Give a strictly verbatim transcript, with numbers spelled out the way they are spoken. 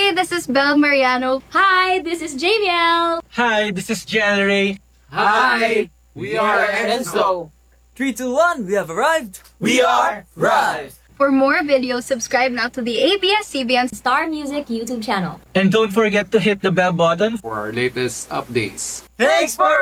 Hey, this is Belle Mariano. Hi, this is Jamiel. Hi, this is January. Hi, we are Enzo. Three, two, one, we have arrived. We are Rise. For more videos, subscribe now to the A B S C B N Star Music YouTube channel. And don't forget to hit the bell button For our latest updates. Thanks for